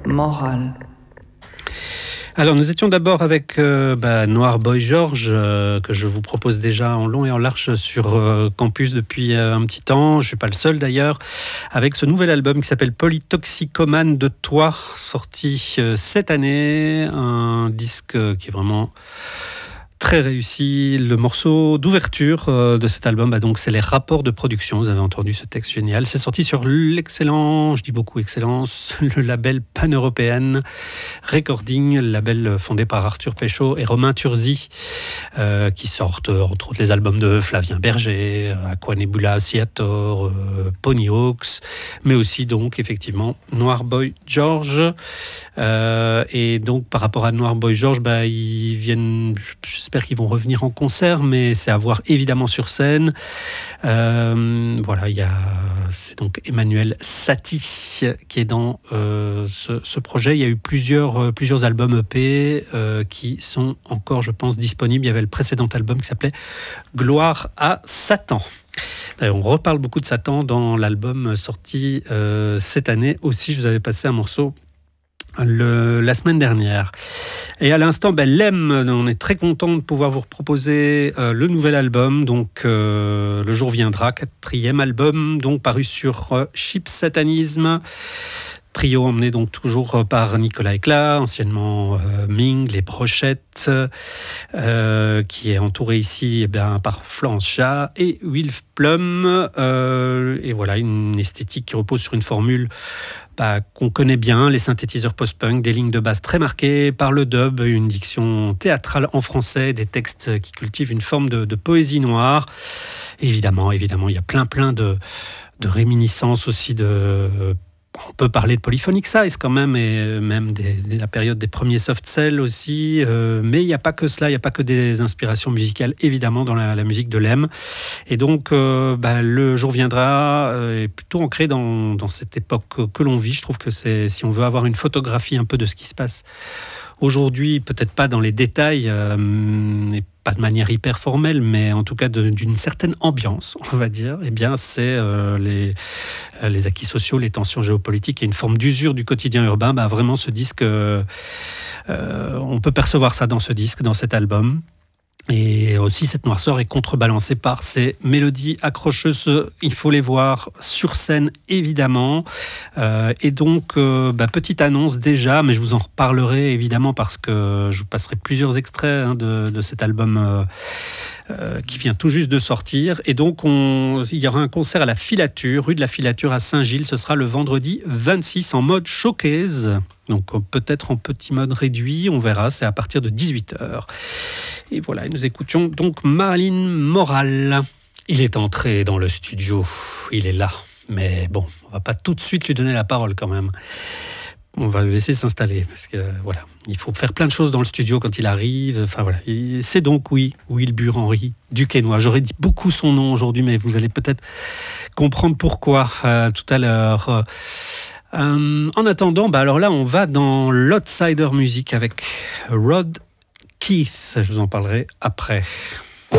Moral. Alors, nous étions d'abord avec Noir Boy George, que je vous propose déjà en long et en large sur Campus depuis un petit temps. Je ne suis pas le seul d'ailleurs, avec ce nouvel album qui s'appelle Polytoxicomane de toi, sorti cette année. Un disque qui est vraiment très réussi. Le morceau d'ouverture de cet album, donc, c'est les rapports de production. Vous avez entendu ce texte génial. C'est sorti sur l'excellent, je dis beaucoup excellence, le label Pan-Européen Recording, le label fondé par Arthur Péchaud et Romain Turzi, qui sortent entre autres les albums de Flavien Berger, Aquanebula Theater, Ponyhawks, mais aussi donc effectivement Noir Boy George. Et donc par rapport à Noir Boy George, ils viennent, j'espère qu'ils vont revenir en concert, mais c'est à voir évidemment sur scène. Voilà, c'est donc Emmanuel Satie qui est dans ce projet. Il y a eu plusieurs albums EP qui sont encore, je pense, disponibles. Il y avait le précédent album qui s'appelait Gloire à Satan. On reparle beaucoup de Satan dans l'album sorti cette année. Aussi, je vous avais passé un morceau la semaine dernière. Et à l'instant, Lem, on est très content de pouvoir vous proposer le nouvel album. Donc, Le jour viendra, 4e album, donc paru sur Chip Satanisme. Trio emmené donc toujours par Nicolas Éclat, anciennement Ming, Les Brochettes, qui est entouré ici par Florence Chat et Wilf Plum. Et voilà, une esthétique qui repose sur une formule qu'on connaît bien, les synthétiseurs post-punk, des lignes de basse très marquées par le dub, une diction théâtrale en français, des textes qui cultivent une forme de poésie noire. Évidemment, il y a plein de réminiscences aussi on peut parler de Polyphonic Size quand même, et même de la période des premiers soft cells aussi, mais il n'y a pas que cela, il n'y a pas que des inspirations musicales évidemment dans la musique de Lem. Et donc le jour viendra est plutôt ancré dans cette époque que l'on vit. Je trouve que si on veut avoir une photographie un peu de ce qui se passe aujourd'hui, peut-être pas dans les détails, et pas de manière hyper formelle, mais en tout cas d'une certaine ambiance, on va dire, c'est les acquis sociaux, les tensions géopolitiques et une forme d'usure du quotidien urbain. Vraiment, ce disque, on peut percevoir ça dans ce disque, dans cet album. Et aussi, cette noirceur est contrebalancée par ces mélodies accrocheuses. Il faut les voir sur scène, évidemment. Et donc, petite annonce déjà, mais je vous en reparlerai évidemment parce que je vous passerai plusieurs extraits de cet album qui vient tout juste de sortir. Et donc, il y aura un concert à la Filature, rue de la Filature à Saint-Gilles. Ce sera le vendredi 26 en mode showcase. Donc peut-être en petit mode réduit, on verra, c'est à partir de 18h. Et voilà, nous écoutions donc Marilyn Moral. Il est entré dans le studio, il est là. Mais bon, on va pas tout de suite lui donner la parole quand même. On va le laisser s'installer, parce que voilà, il faut faire plein de choses dans le studio quand il arrive. Enfin voilà, c'est donc Wilbur-Henri Duquesnoy. J'aurais dit beaucoup son nom aujourd'hui, mais vous allez peut-être comprendre pourquoi tout à l'heure. En attendant, alors là, on va dans l'Outsider Music avec Rod Keith. Je vous en parlerai après.